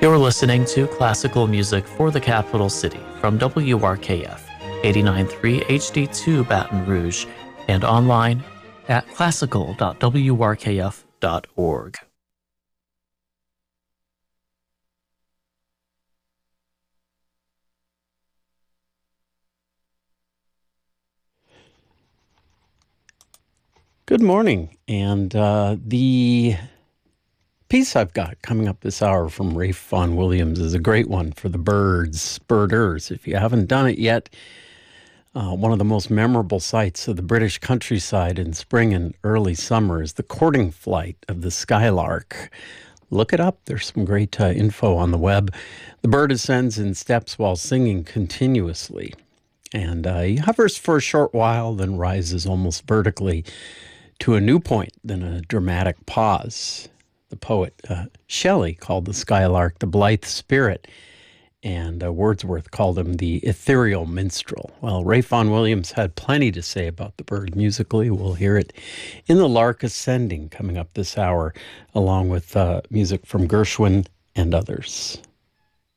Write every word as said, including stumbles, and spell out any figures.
You're listening to classical music for the capital city from W R K F eighty-nine point three H D two Baton Rouge and online at classical dot w r k f dot org. Good morning, and uh, the piece I've got coming up this hour from Ralph Vaughan Williams is a great one for the birds, birders. If you haven't done it yet, uh, one of the most memorable sights of the British countryside in spring and early summer is the courting flight of the skylark. Look it up. There's some great uh, info on the web. The bird ascends in steps while singing continuously, and uh, he hovers for a short while, then rises almost vertically to a new point, then a dramatic pause. The poet uh, Shelley called the skylark the blithe spirit, and uh, Wordsworth called him the ethereal minstrel. Well, Ralph Vaughan Williams had plenty to say about the bird musically. We'll hear it in The Lark Ascending coming up this hour, along with uh, music from Gershwin and others.